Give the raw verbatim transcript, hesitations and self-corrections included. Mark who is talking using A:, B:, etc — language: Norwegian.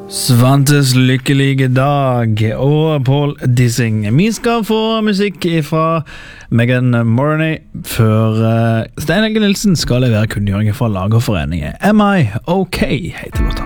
A: Svantes lykkelige dag og Paul Dissing. Vi skal få musikk fra Megan Moroney før uh, Stein Helge Nilsen skal levere kunngjøringer fra Lagerforeningen. Am I OK, heter låta.